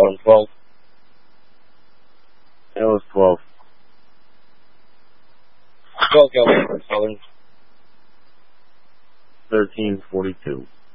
on 12. It was 12. 12 California Southern. 1342.